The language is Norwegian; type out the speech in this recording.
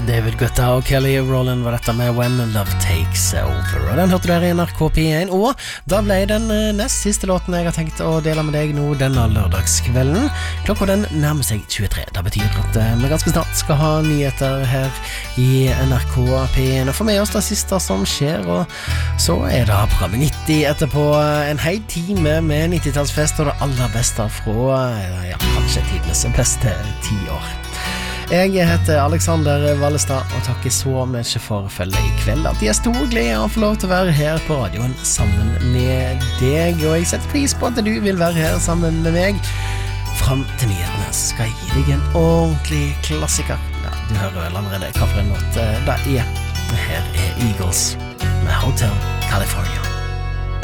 David Guetta og Kelly Rowland var dette med When Love Takes Over. Og den hørte du her I NRK P1. Og da ble den nest siste låten jeg har tenkt å dele med deg nå denne lørdagskvelden. Klokka den nærmer seg 23. Det betyr at vi ganske snart skal ha nyheter her I NRK P1 og få med oss det siste som skjer. Og så det programmet 90 etterpå, en hel time med 90-tallsfest og det aller beste fra kanskje tidenes beste 10 år. Jeg heter Alexander Vallestad og takker så mye for følget I kveld at jeg stor glede å få lov til å være her på radioen sammen med deg, og jeg setter pris på at du vil være her sammen med meg fram til nyhetene. Så skal jeg gi deg en ordentlig klassiker. Ja, du hører vel allerede hva for en låt det her Eagles med Hotel California.